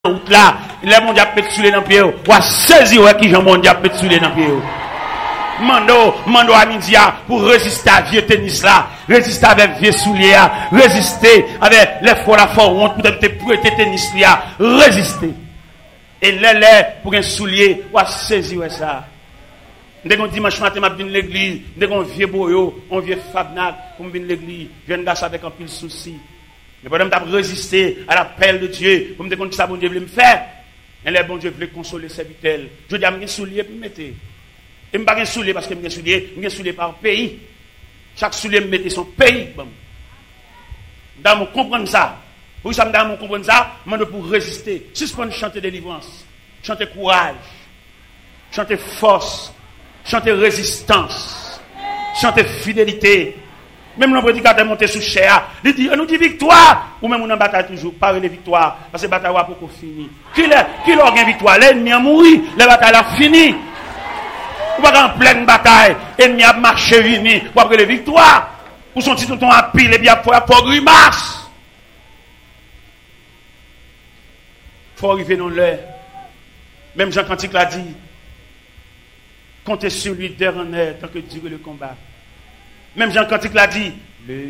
route là, les monde a pété sous les dans pied, ou a saisi ouais qui Jean monde a pété sous les dans pied. Mando à midi pour résister à vieux tennis là, résister avec vieux souliers, résister avec les fois la honte pour te prêter tennis là, résister. Et les pour un soulier, ou a saisi ouais ça. Dès qu'on dimanche matin m'a venir l'église, dès qu'on vieux boyo, on vieux fabnac pour venir l'église, je viens d'asseoir avec un pile souci. Mais pendant que je résister à l'appel de Dieu, pour me dire que ça bon Dieu voulait me faire, et les bon Dieu voulait consoler ses vitelles. Je dis à mes souliers pour me mettre. Et je ne pas un soulier parce que je soulier par pays. Chaque soulier me mettait son pays. Dans mon comprendre ça. Pour ça, dans mon comprendre ça, je pour résister. Suspendre chanter délivrance, chanter courage, chanter force, chanter résistance, chanter fidélité. Même le prédicateur monté sous chair, il dit, nous dit victoire, ou même on en bataille toujours, pas les victoires, parce que la bataille va pour finir. Qui l'a gagné victoire? L'ennemi a mouru, la bataille a fini. Ou pas en pleine bataille, l'ennemi a marché vini, ou après les victoires, ou son titre à pile, et bien pour grimace. Faut arriver dans l'heure. Même Jean Cantique l'a dit, comptez sur lui dernier tant que dure le combat. Même Jean Cantique l'a dit,